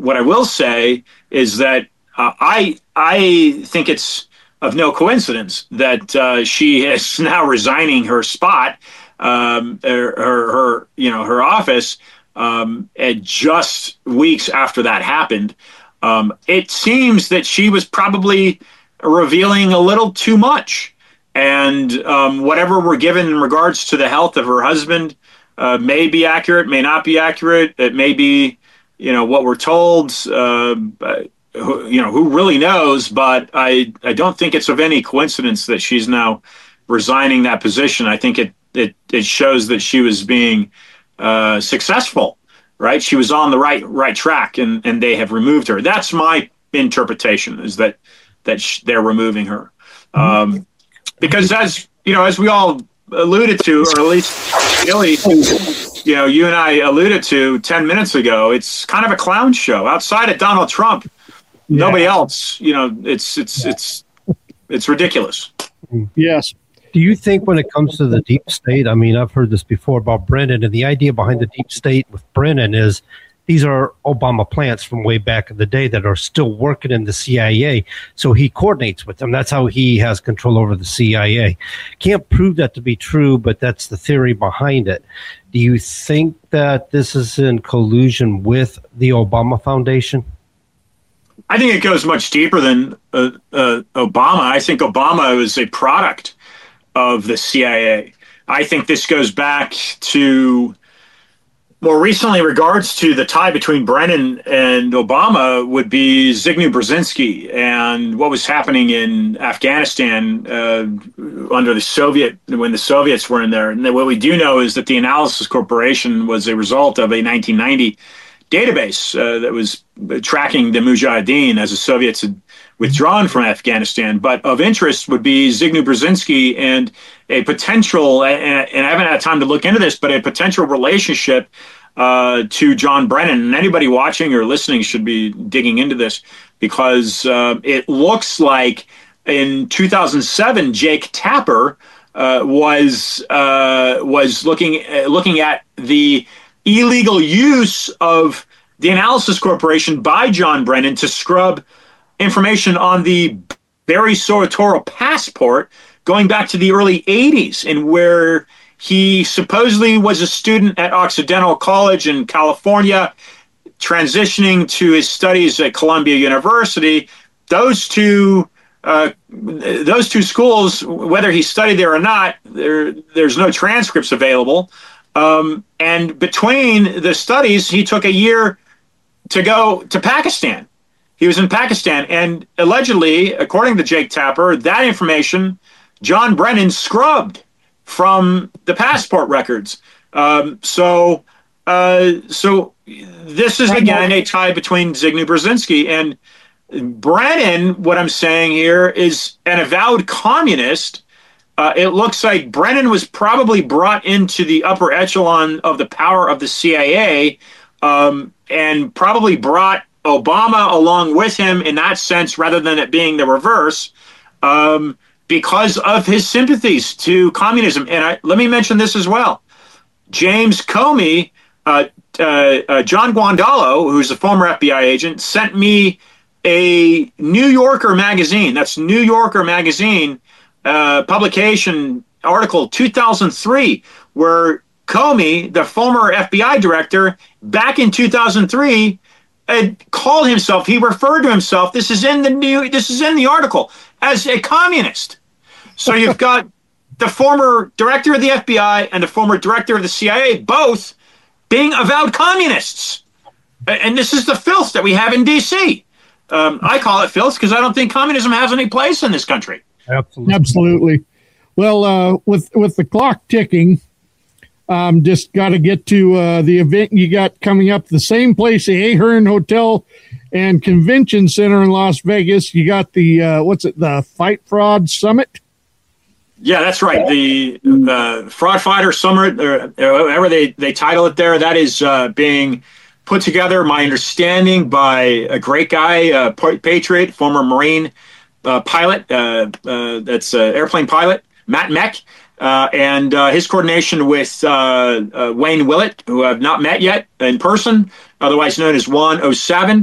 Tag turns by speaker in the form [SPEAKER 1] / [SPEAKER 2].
[SPEAKER 1] what I will say is that I think it's of no coincidence that she is now resigning her spot, her office, at just weeks after that happened. It seems that she was probably revealing a little too much, and whatever we're given in regards to the health of her husband may be accurate, may not be accurate. It may be, what we're told. Who really knows? But I don't think it's of any coincidence that she's now resigning that position. I think it shows that she was being successful, right? She was on the right track, and they have removed her. That's my interpretation, is that they're removing her, because as we all alluded to, or at least Billy, you and I alluded to 10 minutes ago, it's kind of a clown show outside of Donald Trump. Yeah. Nobody else, it's ridiculous.
[SPEAKER 2] Yes.
[SPEAKER 3] Do you think when it comes to the deep state, I mean, I've heard this before about Brennan, and the idea behind the deep state with Brennan is these are Obama plants from way back in the day that are still working in the CIA. So he coordinates with them. That's how he has control over the CIA. Can't prove that to be true, but that's the theory behind it. Do you think that this is in collusion with the Obama Foundation?
[SPEAKER 1] I think it goes much deeper than Obama. I think Obama is a product of the CIA. I think this goes back to more recently in regards to the tie between Brennan and Obama would be Zygmunt Brzezinski and what was happening in Afghanistan under when the Soviets were in there. And what we do know is that the Analysis Corporation was a result of a 1990 database that was tracking the Mujahideen as the Soviets had withdrawn from Afghanistan. But of interest would be Zygmunt Brzezinski and a potential, and I haven't had time to look into this, but a potential relationship to John Brennan. And anybody watching or listening should be digging into this, because it looks like in 2007, Jake Tapper was looking at the illegal use of the Analysis Corporation by John Brennan to scrub information on the Barry Soetoro passport going back to the early 80s, and where he supposedly was a student at Occidental College in California, transitioning to his studies at Columbia University. Those two schools, whether he studied there or not, there's no transcripts available. And between the studies, he took a year to go to Pakistan. He was in Pakistan, and allegedly, according to Jake Tapper, that information John Brennan scrubbed from the passport records. So this is, again, a tie between Zygmunt Brzezinski and Brennan. What I'm saying here is an avowed communist. It looks like Brennan was probably brought into the upper echelon of the power of the CIA, and probably brought Obama along with him in that sense, rather than it being the reverse, because of his sympathies to communism. And let me mention this as well. James Comey, John Guandolo, who's a former FBI agent, sent me a New Yorker magazine. That's New Yorker magazine publication article 2003, where Comey, the former FBI director, back in 2003, called himself, he referred to himself, this is in the article, as a communist. So you've got the former director of the FBI and the former director of the CIA both being avowed communists. And this is the filth that we have in D.C. I call it filth because I don't think communism has any place in this country.
[SPEAKER 2] Absolutely. Well, with the clock ticking, just got to get to the event you got coming up, the same place, the Ahern Hotel and Convention Center in Las Vegas. You got the, the Fight Fraud Summit?
[SPEAKER 1] Yeah, that's right. The Fraud Fighter Summit, or whatever they title it there, that is being put together, my understanding, by a great guy, patriot, former Marine pilot, that's an airplane pilot, Matt Meck, and his coordination with Wayne Willett, who I've not met yet in person, otherwise known as 107.